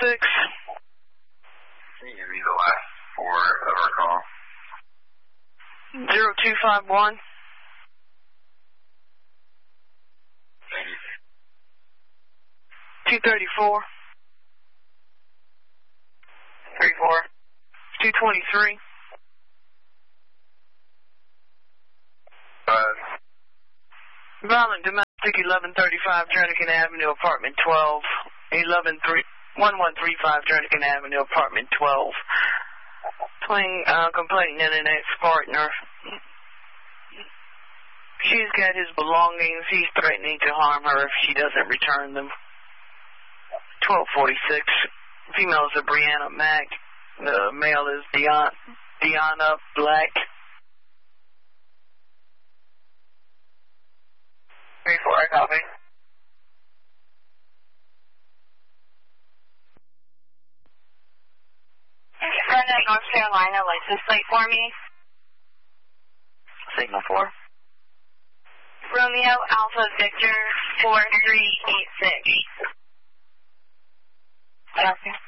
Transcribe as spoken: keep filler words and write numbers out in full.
six. Can you give me the last four of our call? zero two five one. Thank you. two thirty-four. thirty-four. two twenty-three. Uh, Violent domestic, eleven thirty-five Jernigan Avenue, apartment twelve. eleven three one one three five Jernigan Avenue, apartment twelve. Playing, uh, complaining that an ex-partner. She's got his belongings. He's threatening to harm her if she doesn't return them. twelve forty-six. Female is a Brianna Mack. The male is Deon, Deanna Black. three four, I copy. Run that North Carolina license plate for me. Signal four. Romeo Alpha Victor four three eight six. Copy.